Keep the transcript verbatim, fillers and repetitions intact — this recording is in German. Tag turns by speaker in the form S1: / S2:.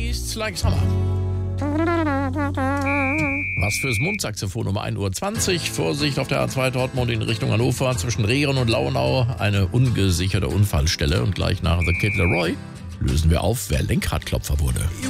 S1: Tastes Like Summer. Was fürs Mundsaxophon um ein Uhr zwanzig. Vorsicht auf der A zwei Dortmund in Richtung Hannover zwischen Rehren und Launau. Eine ungesicherte Unfallstelle. Und gleich nach The Kid Laroi lösen wir auf, wer Lenkradklopfer wurde.